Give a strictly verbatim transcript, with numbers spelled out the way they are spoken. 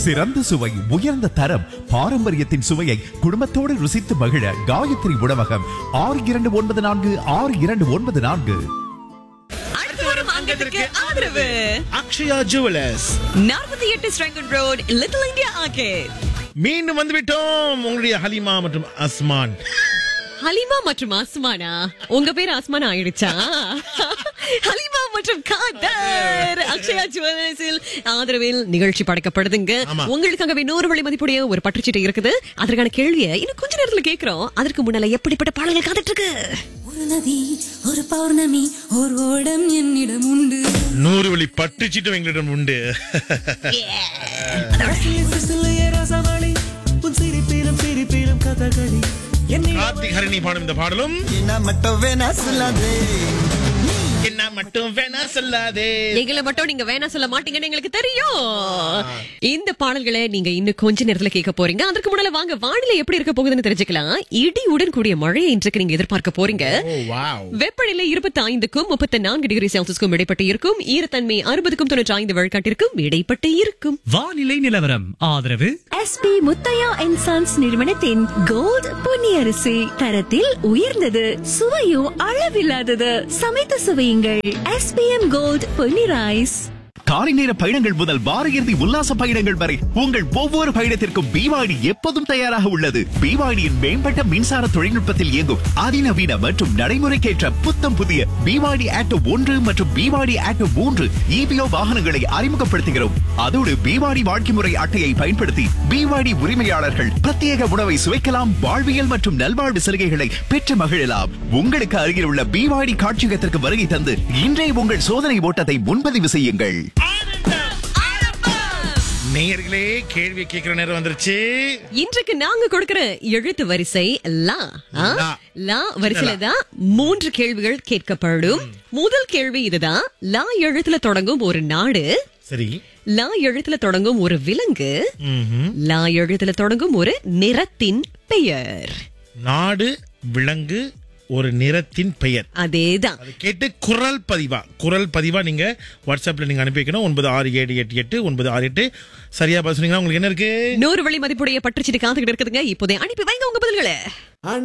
சிறந்த சுவை, உயர்ந்த தரம், பாரம்பரியத்தின் சுவையை குடும்பத்தோடு ருசித்து மகிழ காயத்ரி உணவகம். ஆறு இரண்டு ஒன்பது நான்கு ஆறு இரண்டு ஒன்பது நான்கு. ஆதரவு அக்ஷயா ஜுவல்லர்ஸ், நாற்பத்தி எட்டு ஸ்ட்ராங்கன் ரோட், லிட்டில் இந்தியா ஆர்கேட். மீண்டும் வந்துவிட்டோம். உங்களுடைய ஹலிமா மற்றும் அஸ்மான். ஹலிமா மற்றும் ஆஸ்மானா? உங்க பேர் ஆஸ்மானா ஆயிடுச்சா? ஹலிமா மற்றும் காதர் அக்ஷயா ஜுவல்லர்ஸில் ஆதரவில் நிகழ்ச்சி படைக்கப்படுதுங்க. உங்களுக்காகவே நூறு வழி மதிப்புடைய ஒரு பற்றுச்சீட்டை இருக்குது. அதற்கான கேள்வியை இன்னும் கொஞ்ச நேரத்துல கேட்கிறோம். அதற்கு முன்னால எப்படிப்பட்ட பாடல்கள் காத்துட்டு இருக்கு? ஒரு நதி, ஒரு பௌர்ணமி, ஒரு ஓடம் என்னிடம் உண்டு. நூறு வழி பட்டுச்சீட்டும் எங்களிடம் உண்டு. கார்த்திக் ஹரிணி பாடும் இந்த பாடலும் என்ன மட்டும் வேணா சொல்லாதே, என்ன மட்டும் வேணா சொல்லாதே. எங்களை மட்டும் நீங்க வேணா சொல்ல மாட்டீங்கன்னு எங்களுக்கு தெரியும். இந்த பாடல்களை நீங்க இன்னும் கொஞ்ச நேரத்துல கேட்க போறீங்க. அதற்கு முன்னால வாங்க வானிலை எப்படி இருக்க போகுதுன்னு தெரிஞ்சுக்கலாம். இடியுடன் கூடிய மழையை இன்றைக்கு நீங்க எதிர்பார்க்க போறீங்க. வெப்பநிலை இருபத்தி ஐந்துக்கும் முப்பத்தி நான்கு டிகிரி செல்சியஸ்க்கும் இடைப்பட்டு இருக்கும். ஈரத்தன்மை அறுபதுக்கும் தொண்ணூற்றி ஐந்து விழுக்காட்டிற்கும் இடைப்பட்டு இருக்கும். வானிலை நிலவரம் ஆதரவு எஸ்பி முத்தையா அண்ட் சன்ஸ் நிறுவனத்தின் கோல்ட் பொன்னி அரிசி. தரத்தில் உயர்ந்தது, சுவையும் அளவில்லாதது. சமைத்து சுவையுங்கள். SPM gold Ponni rice. காலை நேர பயணங்கள் முதல் வார இறுதி உல்லாச பயணங்கள் வரை உங்கள் ஒவ்வொரு பயணத்திற்கும் பிவாடி எப்போதும் தயாராக உள்ளது. பிவாடியின் மேம்பட்ட மின்சார தொழில்நுட்பத்தில் இயங்கும் அதிநவீன மற்றும் நடைமுறைக்கேற்ற புத்தம் புதிய பிவாடி ஆட்டோ ஒன்று மற்றும் பிவாடி ஆட்டோ மூன்று இபிஓ வாகனங்களை அறிமுகப்படுத்துகிறோம். அதோடு பிவாடி வாழ்க்கை முறை அட்டையை பயன்படுத்தி பிவாடி உரிமையாளர்கள் பிரத்யேக உணவை சுவைக்கலாம், வாழ்வியல் மற்றும் நல்வாழ்வு சலுகைகளை பெற்று மகிழலாம். உங்களுக்கு அருகில் உள்ள பிவாடி காட்சியகத்திற்கு வருகை தந்து இன்றைய உங்கள் சோதனை ஓட்டத்தை முன்பதிவு செய்யுங்கள். நேயர்களே, கேள்வி கேட்கிற நேரம் வந்துருச்சு. இன்றைக்கு நாங்க கொடுக்கிற எழுத்து வரிசை லா. ஆ? லா வரிசையில தான் மூன்று கேள்விகள் கேட்கப்படும். முதல் கேள்வி இதுதான். லா எழுத்துல தொடங்கும் ஒரு நாடு. சரி. லா எழுத்துல தொடங்கும் ஒரு விலங்கு. லா எழுத்துல தொடங்கும் ஒரு நிறத்தின் பெயர். நாடு, விலங்கு, ஒரு நிறத்தின் பெயர். அதேதான். கேட்டு குரல் பதிவா குரல் பதிவா நீங்க வாட்ஸ்அப்ல நீங்க அனுப்பி வைக்கணும். ஒன்பது ஆறு ஏழு எட்டு எட்டு ஒன்பது ஆறு எட்டு. சரியா பதில் சொன்னீங்கன்னா உங்களுக்கு என்ன இருக்கு? நூறு வழி மதிப்புடைய பற்றுச்சீட்டு காத்துக்கிட்டு இருக்குதுங்க. இப்போதே அனுப்பி வைங்க உங்க பதில்களை.